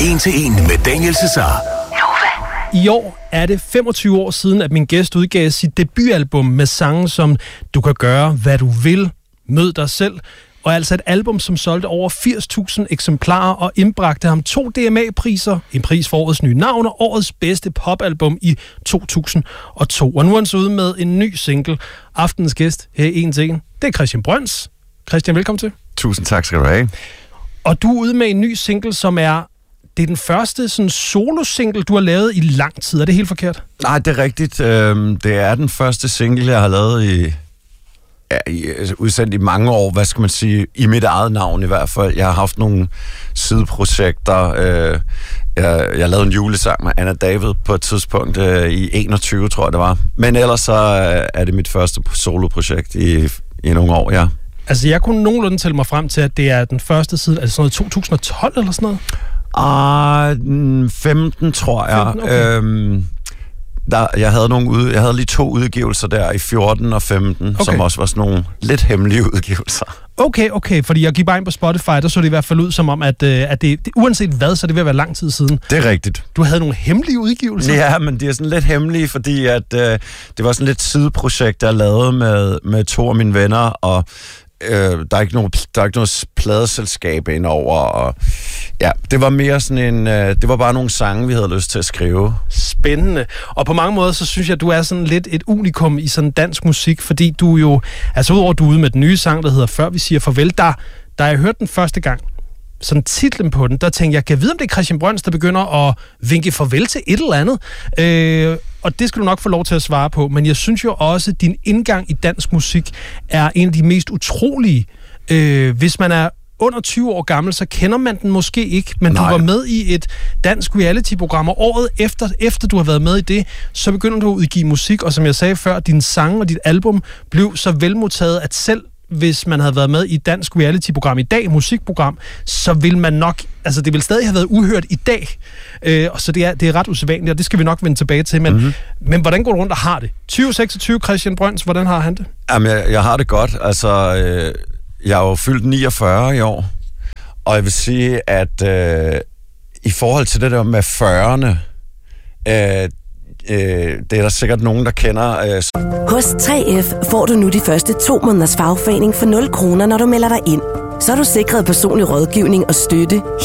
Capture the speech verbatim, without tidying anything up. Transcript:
En til en med Daniel Cesar. I år er det femogtyve år siden, at min gæst udgav sit debutalbum med sange som Du kan gøre, hvad du vil, Mød dig selv, og altså et album, som solgte over firs tusind eksemplarer og indbragte ham to D M A-priser, en pris for årets nye navn og årets bedste popalbum i to tusind og to. Og nu er han så ude med en ny single. Aftenens gæst her i En til en, det er Christian Brøns. Christian, velkommen til. Tusind tak skal du have. Og du er ude med en ny single, som er det er den første sådan solo-single, du har lavet i lang tid. Er det helt forkert? Nej, det er rigtigt. Det er den første single, jeg har lavet i, ja, i udsendt i mange år. Hvad skal man sige? I mit eget navn i hvert fald. Jeg har haft nogle sideprojekter. Jeg, jeg lavede en julesang med Anna David på et tidspunkt i enogtyve, tror jeg det var. Men ellers så er det mit første soloprojekt i, i nogle år, ja. Altså, jeg kunne nogenlunde tælle mig frem til, at det er den første side, altså sådan noget to tusind og tolv eller sådan noget? Ah, femten, tror jeg. femten, okay. øhm, der, jeg, havde nogle ude, jeg havde lige to udgivelser der i fjorten og femten, okay, som også var sådan nogle lidt hemmelige udgivelser. Okay, okay, fordi jeg gik bare ind på Spotify, der så det i hvert fald ud som om, at, at det, det, uanset hvad, så er det ved at være lang tid siden. Det er rigtigt. Du havde nogle hemmelige udgivelser? Ja, men de er sådan lidt hemmelige, fordi at, øh, det var sådan lidt sideprojekt, jeg lavede med, med to af mine venner, og Øh, der er ikke nogen, der er ikke noget pladeselskab indover, og ja, det var mere sådan en, øh, det var bare nogle sange, vi havde lyst til at skrive. Spændende. Og på mange måder, så synes jeg, at du er sådan lidt et unikum i sådan dansk musik, fordi du jo, altså udover du er ude med den nye sang, der hedder Før vi siger farvel, der, der jeg hørte den første gang, sådan titlen på den, der tænkte jeg, kan jeg vide, om det er Christian Brøns, der begynder at vinke farvel til et eller andet? Øh, og det skal du nok få lov til at svare på, men jeg synes jo også, at din indgang i dansk musik er en af de mest utrolige. Øh, hvis man er under tyve år gammel, så kender man den måske ikke, men Nej. Du var med i et dansk reality-program, og året efter, efter du har været med i det, så begynder du at udgive musik, og som jeg sagde før, din sang og dit album blev så velmodtaget, at selv hvis man havde været med i et dansk reality-program i dag, musikprogram, så vil man nok, altså det vil stadig have været uhørt i dag. Øh, og så det er, det er ret usædvanligt, og det skal vi nok vende tilbage til. Men, mm-hmm. men hvordan går du rundt og har det? tyve seksogtyve, Christian Brøns, hvordan har han det? Jamen, jeg, jeg har det godt. Altså, øh, jeg er jo fyldt niogfyrre i år, og jeg vil sige, at øh, i forhold til det der med fyrrerne, øh, Øh, det er der sikkert nogen, der kender. Øh... Hos tre F får du nu de første to måneders fagforening for nul kroner, når du melder dig ind. Så er du sikret personlig rådgivning og støtte